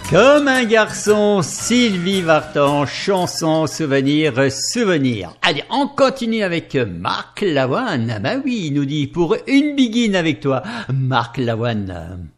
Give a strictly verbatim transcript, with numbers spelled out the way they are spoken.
Comme un garçon, Sylvie Vartan, chanson, souvenir, souvenir. Allez, on continue avec Marc Lavoine. Ah bah oui, il nous dit pour une biguine avec toi, Marc Lavoine.